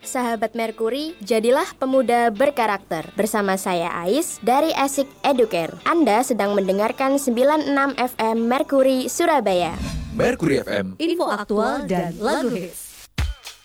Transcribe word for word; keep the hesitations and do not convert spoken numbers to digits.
Sahabat Merkuri, jadilah pemuda berkarakter. Bersama saya Ais dari Asik Educare. Anda sedang mendengarkan sembilan puluh enam F M Merkuri Surabaya. Merkuri F M, info aktual dan lagu hits.